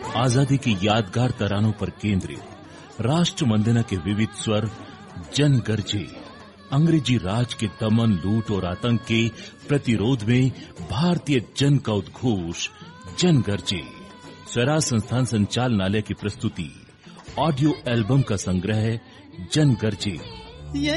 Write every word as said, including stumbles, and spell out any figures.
आजादी की यादगार तरानों पर केंद्रित राष्ट्र वंदना के विविध स्वर जन गर्जे। अंग्रेजी राज के दमन, लूट और आतंक के प्रतिरोध में भारतीय जन का उद्घोष जन गर्जे। स्वराज संस्थान संचालनालय की प्रस्तुति ऑडियो एल्बम का संग्रह जन गर्जे।